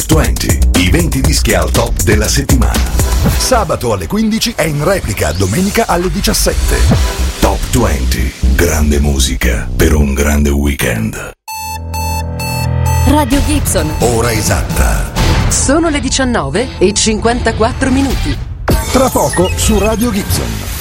20, i 20 dischi al top della settimana. Sabato alle 15 e in replica domenica alle 17. Top 20, grande musica per un grande weekend. Radio Gibson. Ora esatta. Sono le 19:54. Tra poco su Radio Gibson.